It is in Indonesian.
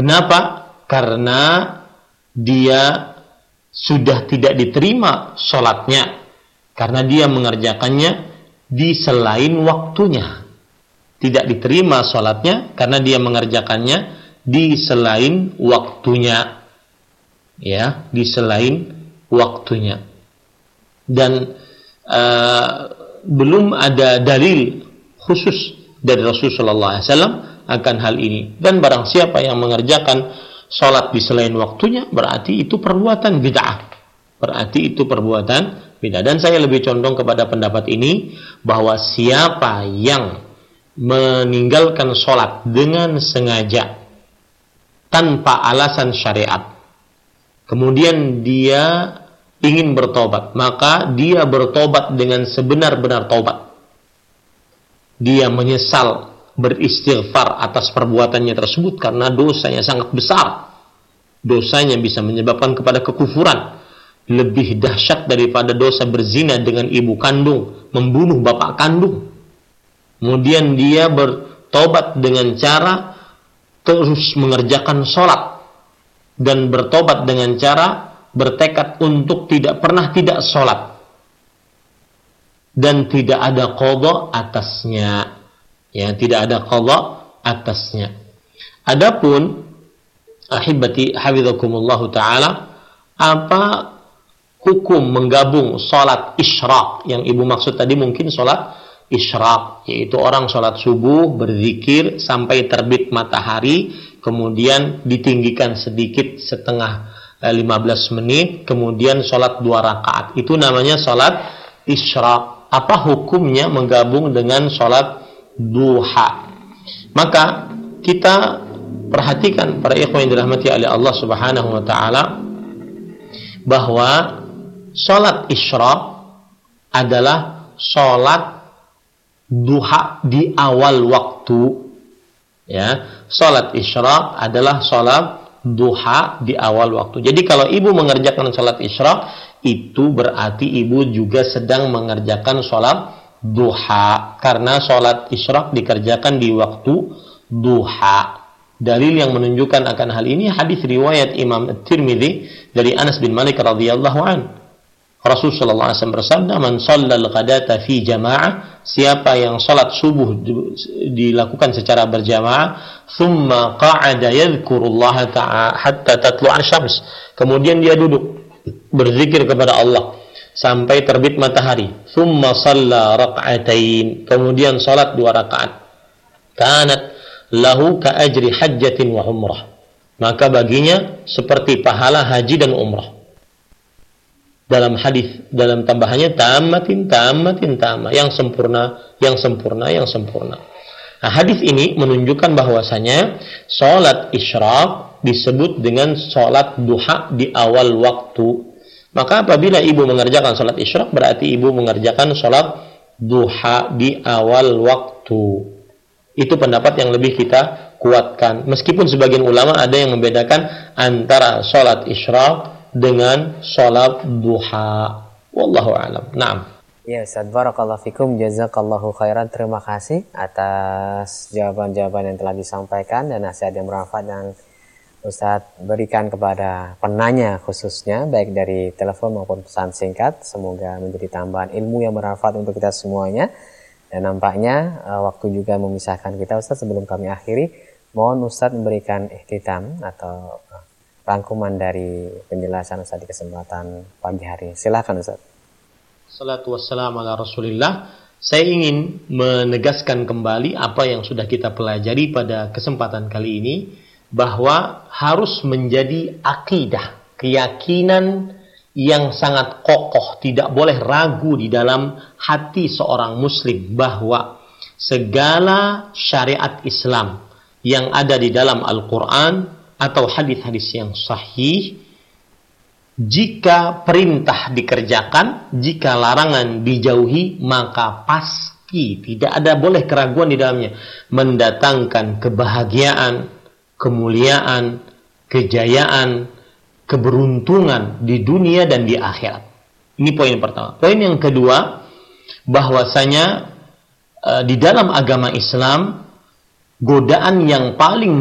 Kenapa? Karena dia sudah tidak diterima sholatnya karena dia mengerjakannya di selain waktunya. Tidak diterima sholatnya karena dia mengerjakannya di selain waktunya. Ya, di selain waktunya. Dan belum ada dalil khusus dari Rasulullah SAW akan hal ini. Dan barang siapa yang mengerjakan sholat di selain waktunya, berarti itu perbuatan bid'ah. Berarti itu perbuatan bid'ah. Dan saya lebih condong kepada pendapat ini, bahwa siapa yang meninggalkan sholat dengan sengaja tanpa alasan syariat, kemudian dia ingin bertobat, maka dia bertobat dengan sebenar-benar tobat. Dia menyesal, beristighfar atas perbuatannya tersebut karena dosanya sangat besar. Dosanya bisa menyebabkan kepada kekufuran, lebih dahsyat daripada dosa berzina dengan ibu kandung, membunuh bapak kandung. Kemudian dia bertobat dengan cara terus mengerjakan sholat, dan bertobat dengan cara bertekad untuk tidak pernah tidak sholat, dan tidak ada qadha atasnya. Ya, tidak ada qadha atasnya. Adapun ahibati hafizakumullah taala, apa hukum menggabung sholat isyraq? Yang ibu maksud tadi mungkin sholat isyraq, yaitu orang sholat subuh berzikir sampai terbit matahari, kemudian ditinggikan sedikit setengah 15 menit, kemudian sholat 2 rakaat. Itu namanya sholat isyraq. Apa hukumnya menggabung dengan sholat duha? Maka kita perhatikan para ikhwan yang dirahmati oleh Allah Subhanahu wa taala, bahwa sholat isyraq adalah sholat duha di awal waktu. Ya, sholat isyraq adalah sholat duha di awal waktu. Jadi kalau ibu mengerjakan sholat isyraq, itu berarti ibu juga sedang mengerjakan sholat duha, karena sholat isyraq dikerjakan di waktu duha. Dalil yang menunjukkan akan hal ini hadis riwayat Imam At-Tirmidzi dari Anas bin Malik radhiyallahu anhu. Rasulullah SAW bersabda, "Man shallal ghadata fi jamaah," siapa yang salat subuh dilakukan secara berjamaah, "thumma qa'ada yadhkurullaha ta'ala hatta tatlu'a syams," kemudian dia duduk berzikir kepada Allah sampai terbit matahari, "thumma shalla rak'atain," kemudian salat 2 rakaat, "kanat lahu ka ajri hajjatin wa umrah," maka baginya seperti pahala haji dan umrah. Dalam hadis, dalam tambahannya tammatin, yang sempurna, yang sempurna, yang sempurna. Nah, hadis ini menunjukkan bahwasanya sholat isyraq disebut dengan sholat duha di awal waktu. Maka apabila ibu mengerjakan sholat isyraq, berarti ibu mengerjakan sholat duha di awal waktu. Itu pendapat yang lebih kita kuatkan. Meskipun sebagian ulama ada yang membedakan antara sholat isyraq dengan sholat duha. Wallahu a'lam. Naam. Ya Ustaz, barakallahu fikum, jazakallahu khairan. Terima kasih atas jawaban-jawaban yang telah disampaikan dan nasihat yang bermanfaat yang Ustaz berikan kepada penanya khususnya, baik dari telepon maupun pesan singkat. Semoga menjadi tambahan ilmu yang bermanfaat untuk kita semuanya. Dan nampaknya waktu juga memisahkan kita Ustaz. Sebelum kami akhiri, mohon Ustaz memberikan ihtitam atau rangkuman dari penjelasan Ustaz di kesempatan pagi hari. Silakan Ustaz. Salatu wassalamu ala Rasulillah. Saya ingin menegaskan kembali apa yang sudah kita pelajari pada kesempatan kali ini, bahwa harus menjadi akidah, keyakinan yang sangat kokoh, tidak boleh ragu di dalam hati seorang muslim bahwa segala syariat Islam yang ada di dalam Al-Quran atau hadis-hadis yang sahih, jika perintah dikerjakan, jika larangan dijauhi, maka pasti tidak ada boleh keraguan di dalamnya, mendatangkan kebahagiaan, kemuliaan, kejayaan, keberuntungan di dunia dan di akhirat. Ini poin pertama. Poin yang kedua, bahwasanya di dalam agama Islam, godaan yang paling